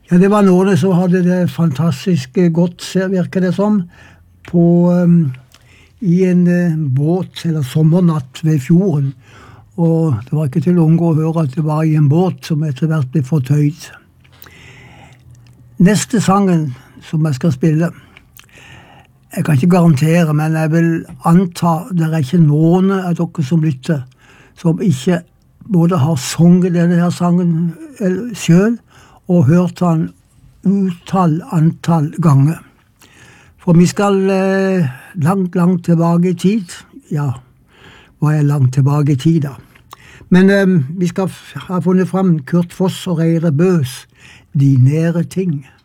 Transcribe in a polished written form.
Ja, det var noen som hadde det fantastisk godt, virker det som, i en båt, eller sommernatt ved fjorden. Og det var ikke til å unngå å høre at det var i en båt som etter hvert ble fortøyd. Neste sangen som jeg skal spille, jeg kan ikke garantere, men jeg vil anta det ikke noen av dere som lytter, som ikke både har sunget denne her sangen selv, og hørt han antall ganger. For vi skal langt tilbake i tid. Ja, hva langt tilbake i tid da? Men vi skal ha funnet frem Kurt Foss og Reire Bøs, De nære ting.